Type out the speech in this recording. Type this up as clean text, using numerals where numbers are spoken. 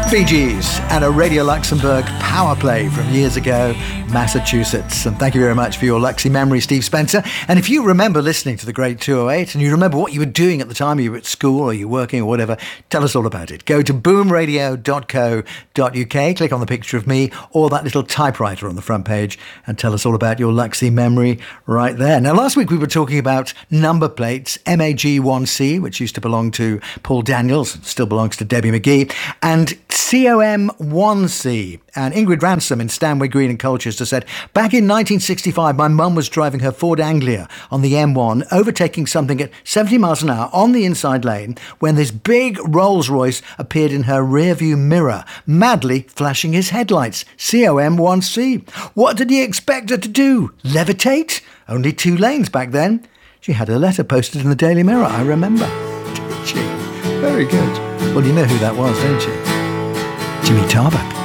Bee Gees and a Radio Luxembourg power play from years ago, Massachusetts. And thank you very much for your Luxy memory, Steve Spencer. And if you remember listening to the Great 208 and you remember what you were doing at the time, you were at school or you were working or whatever, tell us all about it. Go to boomradio.co.uk, click on the picture of me or that little typewriter on the front page and tell us all about your Luxy memory right there. Now, last week we were talking about number plates, MAG1C, which used to belong to Paul Daniels, still belongs to Debbie McGee, and COM1C. And Ingrid Ransom in Stanway Green and Colchester said, back in 1965, my mum was driving her Ford Anglia on the M1, overtaking something at 70 miles an hour on the inside lane when this big Rolls-Royce appeared in her rearview mirror, madly flashing his headlights. COM1C. What did he expect her to do? Levitate? Only 2 lanes back then. She had her letter posted in the Daily Mirror, I remember. Did she? Very good. Well, you know who that was, don't you? Jimmy Tarbuck.